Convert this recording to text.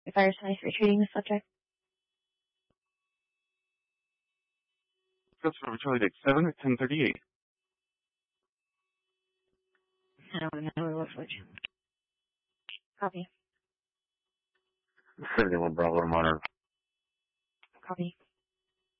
Fire Science retrieving the subject. That's for Charlie Dick 7 at 10:38. I don't remember what switch. Copy. 71 Bravo Monitor. Copy.